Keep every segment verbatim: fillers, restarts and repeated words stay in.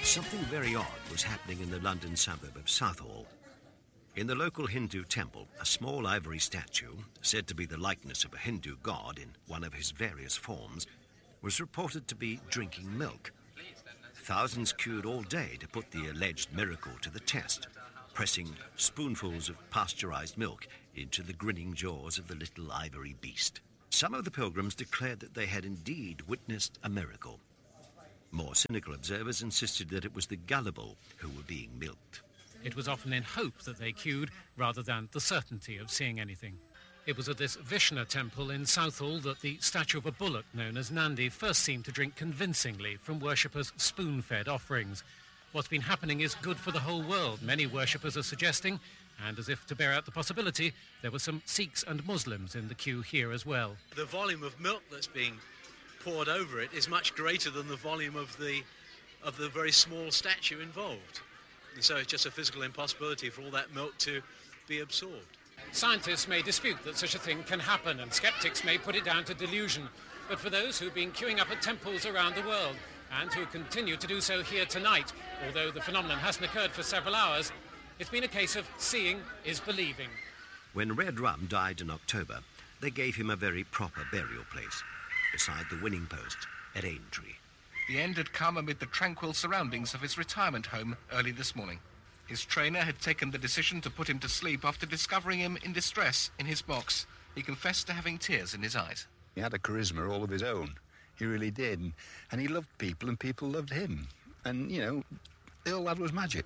Something very odd was happening in the London suburb of Southall. In the local Hindu temple, a small ivory statue, said to be the likeness of a Hindu god in one of his various forms, was reported to be drinking milk. Thousands queued all day to put the alleged miracle to the test, pressing spoonfuls of pasteurized milk into the grinning jaws of the little ivory beast. Some of the pilgrims declared that they had indeed witnessed a miracle. More cynical observers insisted that it was the gullible who were being milked. It was often in hope that they queued, rather than the certainty of seeing anything. It was at this Vishnu temple in Southall that the statue of a bullock known as Nandi first seemed to drink convincingly from worshippers' spoon-fed offerings. What's been happening is good for the whole world, many worshippers are suggesting, and as if to bear out the possibility, there were some Sikhs and Muslims in the queue here as well. The volume of milk that's being poured over it is much greater than the volume of the of the very small statue involved. And so it's just a physical impossibility for all that milk to be absorbed. Scientists may dispute that such a thing can happen, and skeptics may put it down to delusion. But for those who've been queuing up at temples around the world, and who continue to do so here tonight, although the phenomenon hasn't occurred for several hours, it's been a case of seeing is believing. When Red Rum died in October, they gave him a very proper burial place, beside the winning post at Aintree. The end had come amid the tranquil surroundings of his retirement home early this morning. His trainer had taken the decision to put him to sleep after discovering him in distress in his box. He confessed to having tears in his eyes. He had a charisma all of his own. He really did. And, and he loved people and people loved him. And, you know, all that was magic.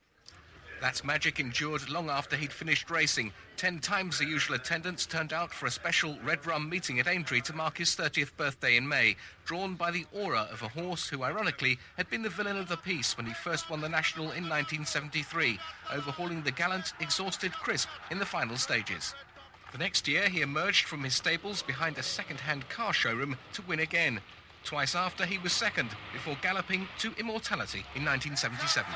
That magic endured long after he'd finished racing. Ten times the usual attendance turned out for a special Red Rum meeting at Aintree to mark his thirtieth birthday in May, drawn by the aura of a horse who, ironically, had been the villain of the piece when he first won the National in nineteen seventy-three, overhauling the gallant, exhausted Crisp in the final stages. The next year, he emerged from his stables behind a second-hand car showroom to win again. Twice after, he was second, before galloping to immortality in nineteen seventy-seven.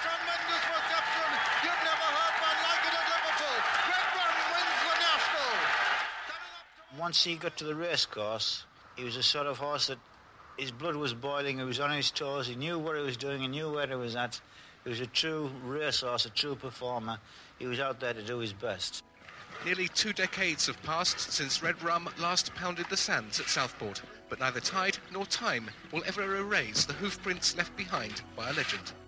Once he got to the race course, he was a sort of horse that his blood was boiling, he was on his toes, he knew what he was doing, he knew where he was at. He was a true racehorse, a true performer. He was out there to do his best. Nearly two decades have passed since Red Rum last pounded the sands at Southport, but neither tide nor time will ever erase the hoofprints left behind by a legend.